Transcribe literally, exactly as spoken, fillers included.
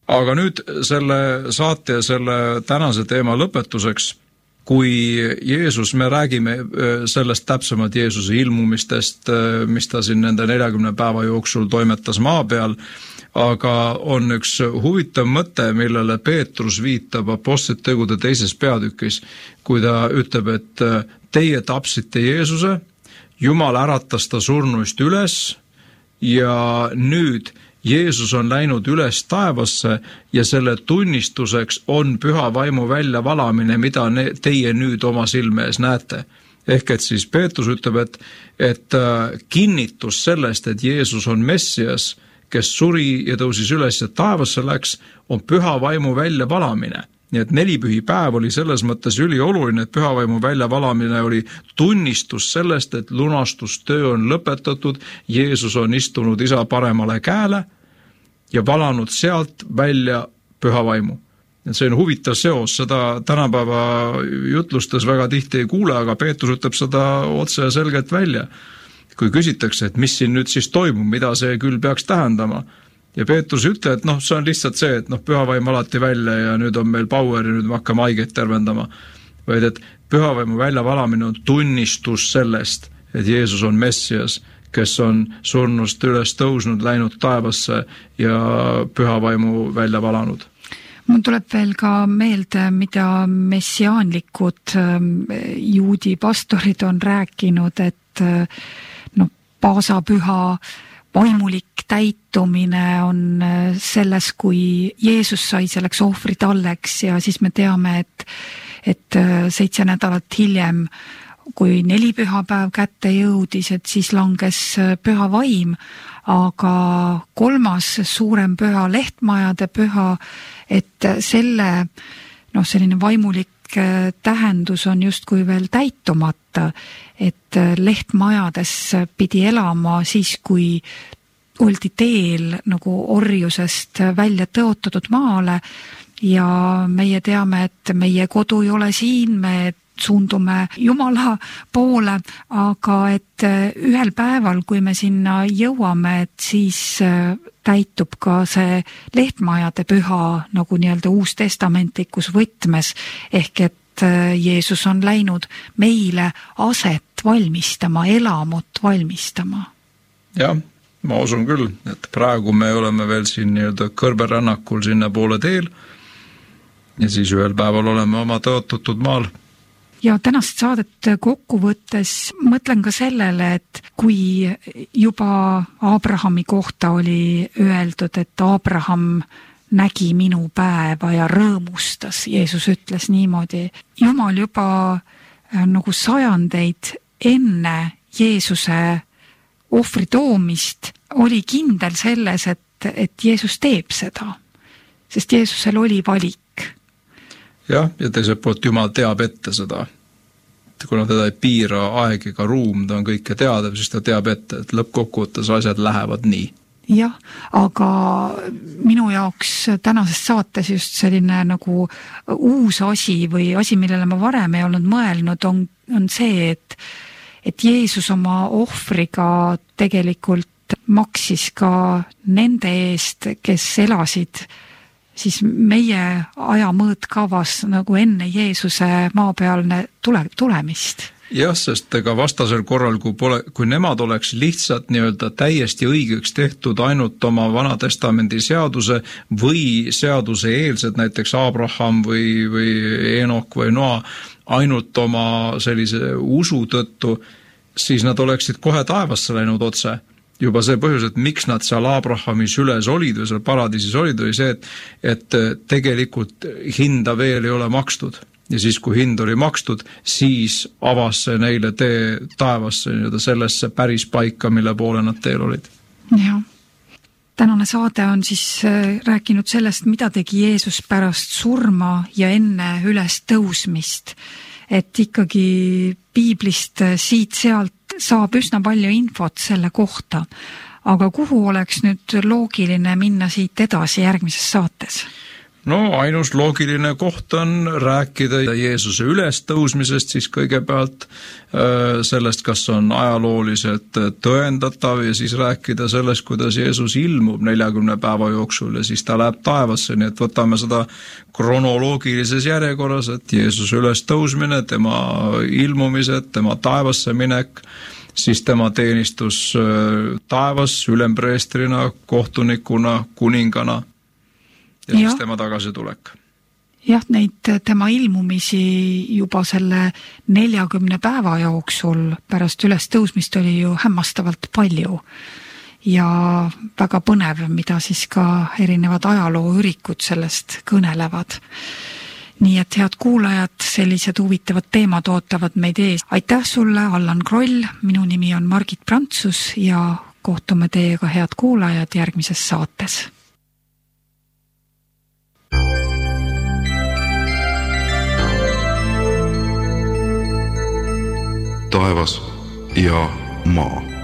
Aga nüüd selle saate ja selle tänase teema lõpetuseks, kui Jeesus, me räägime sellest täpsemalt Jeesuse ilmumistest, mis ta siin nende neljakümne päeva jooksul toimetas maa peal, aga on üks huvitav mõte, millele Peetrus viitab Apostlite tegude teises peatükis, kui ta ütleb, et teie tapsite Jeesuse, Jumal äratas ta surnuist üles ja nüüd Jeesus on läinud üles taevasse ja selle tunnistuseks on püha vaimu väljavalamine, mida teie nüüd oma silme ees näete. Ehk et siis Peetrus ütleb, et, et kinnitus sellest, et Jeesus on Messias, kes suri ja tõusis üles ja taevasse läks, on püha vaimu väljavalamine. Nii et nelipühi päev oli selles mõttes ülioluline, et pühavaimu väljavalamine oli tunnistus sellest, et lunastustöö on lõpetatud, Jeesus on istunud isa paremale käele ja valanud sealt välja pühavaimu. See on huvitav seos, seda tänapäeva jutlustes väga tihti ei kuule, aga Peetrus ütleb seda otse ja selgelt välja. Kui küsitakse, et mis siin nüüd siis toimub, mida see küll peaks tähendama, ja Peetrus ütleb, et noh, see on lihtsalt see, et noh, pühavaim alati välja ja nüüd on meil power ja nüüd me hakkame haigeid tervendama. Vaid et pühavaimu väljavalamine on tunnistus sellest, et Jeesus on Messias, kes on surnust üles tõusnud, läinud taevasse ja pühavaimu välja valanud. Mul tuleb veel ka meelde, mida messiaanlikud juudi pastorid on rääkinud, et no, paasapüha vaimulik täitumine on selles, kui Jeesus sai selleks ohvritalleks ja siis me teame, et, et seitse nädalat hiljem, kui neli pühapäev kätte jõudis, et siis langes püha vaim, aga kolmas suurem püha, lehtmajade püha, et selle, noh, selline vaimulik tähendus on justkui veel täitumata, et lehtmajades pidi elama siis, kui oldi teel nagu orjusest välja tõotatud maale ja meie teame, et meie kodu ei ole siin, me suundume Jumala poole, aga et ühel päeval, kui me sinna jõuame, et siis täitub ka see lehtmajade püha nagu nii-öelda uustestamentlikus võtmes, ehk et Jeesus on läinud meile aset valmistama, elamut valmistama. Jah, ma usun küll, et praegu me oleme veel siin nii-öelda kõrberännakul sinna poole teel ja siis ühel päeval oleme oma tõotatud maal. Ja tänast saadet kokku võttes mõtlen ka sellele, et kui juba Abrahami kohta oli öeldud, et Abraham nägi minu päeva ja rõõmustas, Jeesus ütles niimoodi. Jumal juba nagu sajandeid enne Jeesuse ohvri toomist oli kindel selles, et, et Jeesus teeb seda, sest Jeesusel oli valik. Jah, ja teiselt poolt Jumal teab ette seda. Kuna teda ei piira aeg ega ruum, ta on kõike teada, siis ta teab ette, et lõppkokkuvõttes asjad lähevad nii. Jah, aga minu jaoks tänases saates just selline nagu uus asi või asi, millele ma varem ei olnud mõelnud, on, on see, et, et Jeesus oma ohvriga tegelikult maksis ka nende eest, kes elasid siis meie aja mõõtkavas nagu enne Jeesuse maapealne tule, tulemist. Jah, sest ega vastasel korral, kui, pole, kui nemad oleks lihtsalt nii-öelda täiesti õigeks tehtud ainult oma Vanatestamendi seaduse või seaduse eelsed, näiteks Abraham või, või Enok või Noa, ainult oma sellise usu tõttu, siis nad oleksid kohe taevasse läinud otse. Juba see põhjus, et miks nad seal Abrahami süles olid või seal paradiisis olid, oli see, et, et tegelikult hinda veel ei ole makstud. Ja siis, kui hind oli makstud, siis avas see neile tee taevasse, sellesse päris paika, mille poole nad teel olid. Jah. Tänane saade on siis rääkinud sellest, mida tegi Jeesus pärast surma ja enne üles tõusmist. Et ikkagi piiblist siit-sealt saab üsna palju infot selle kohta. Aga kuhu oleks nüüd loogiline minna siit edasi järgmises saates? no ainus loogiline koht on rääkida Jeesuse ülestõusmisest siis kõigepealt, sellest, kas on ajalooliselt tõendatav ja siis rääkida sellest, kuidas Jeesus ilmub neljakümne päeva jooksul ja siis ta läheb taevasse, nii et võtame seda kronoloogilises järjekorras, et Jeesuse ülestõusmine, tema ilmumised, tema taevasse minek, siis tema teenistus taevas ülempreestrina, kohtunikuna, kuningana ja, ja siis tema tagasitulek. Jah, neid tema ilmumisi juba selle neljakümne päeva jooksul pärast ülestõusmist oli ju hämmastavalt palju ja väga põnev, mida siis ka erinevad ajalooürikud sellest kõnelevad. Nii et head kuulajad, sellised huvitavad teemad ootavad meid ees. Aitäh sulle, Allan Kroll, minu nimi on Margit Prantsus ja kohtume teiega, head kuulajad, järgmises saates. Taevas ja maa.